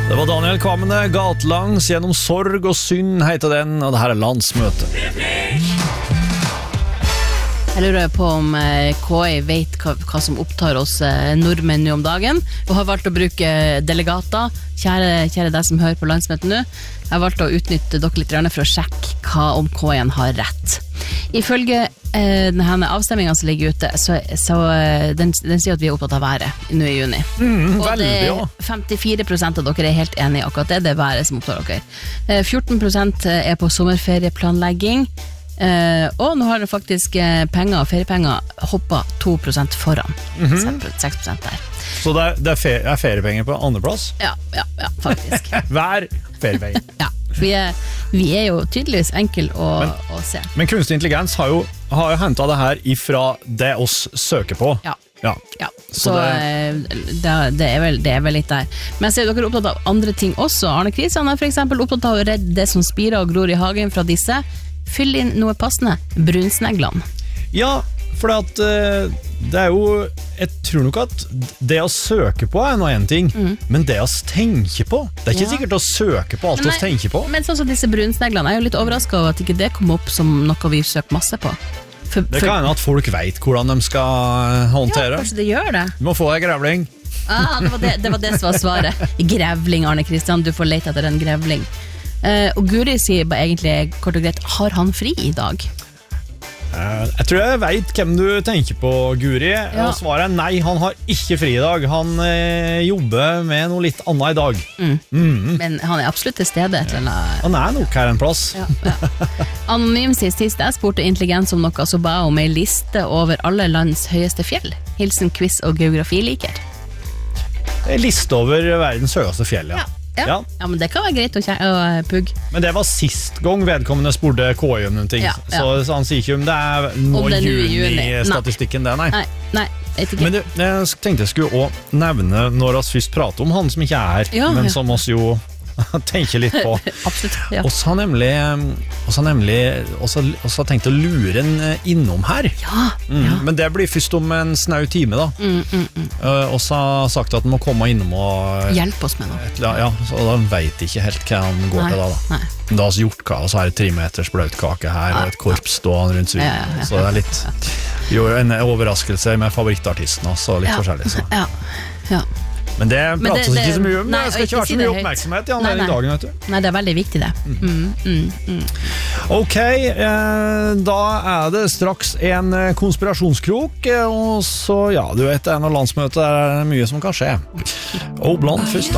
Det var Daniel Kvammene, Gatelangs gjennom sorg og synd heter den, og det her landsmøte. Jeg lurer på om KI vet hva som opptar oss nordmenn nå om dagen, og har valgt å bruke delegater. Kjære deg som hører på landsmøtet nå, jeg har valgt å utnytte dere litt for å sjekke hva om KI-en har rett. Ifølge denne avstemmingen som ligger ute, så den sier at vi er opptatt av været nå i juni. Og veldig, ja. 54% av dere er helt enige i akkurat det er været som opptar dere. 14% er på sommerferieplanlegging, og nå har det faktisk penger og feriepenger hoppet 2% foran. 6% der. Så det er feriepenger på andre plass? Ja, faktisk. Hver feriepenger. Ja, vi er jo tydeligvis enkel å se. Men kunstig intelligens har jo hentet det her ifra det oss søker på. Ja. Så det er vel litt der. Men jeg ser dere er opptatt av andre ting også. Arne Kristian er for eksempel opptatt av å redde det som spirer og gror i hagen fra disse. Fyll inn noe passende. Brunsneglene. Ja, for det er jo, jeg tror nok at det å søke på er noe en ting, men det å tenke på, det er ikke sikkert å søke på alt å tenke på. Men sånn som disse brunsneglene, jeg er jo litt overrasket over at ikke det kom opp som noe vi søker masse på. Det kan hende at folk vet hvordan de skal håndtere. Ja, kanskje det gjør det. Du må få deg grevling. Det var det som var svaret. Grevling, Arne Kristian, du får lete etter en grevling. Og Guri sier bare egentlig kort og greit, har han fri i dag? Jeg tror jeg vet hvem du tenker på, Guri. Og svaret er nei, han har ikke fri i dag. Han jobber med noe litt annet i dag. Men han er absolutt til stede. Han er nok her en plass. Anonym sist jeg spurte intelligens om noe, så ba jeg om en liste over alle lands høyeste fjell. Hilsen quiz og geografiliker. En liste over verdens høyeste fjell, ja. Ja, men det kan være greit å pugge. Men det var sist gang vedkommende spurte KI om noen ting. Så han sier ikke om det er nå juni-statistikken det, nei. Nei, ikke. Men jeg tenkte jeg skulle også nevne når vi først prater om han som ikke er her, men som oss jo tenker litt på. Absolutt, ja. Og så har tenkt å lure en innom her. Men det blir først om en snau time da. Og så har sagt at han må komme innom og hjelpe oss med noe. Ja, så da vet jeg ikke helt hva han går til da. Da har vi gjort hva, og så har jeg 3 meters bløtkake her og et korps stående rundt svingen. Så det er litt jo, en overraskelse med favorittartisten også, litt forskjellig så. Ja. Men det prates ikke så mye om. Det skal ikke være så mye oppmerksomhet i anledning dagen, vet du. Nei, det er veldig viktig det. Ok, da er det straks en konspirasjonskrok, og så, ja, du vet, det er noe landsmøte, det er mye som kan skje. Og blant først da.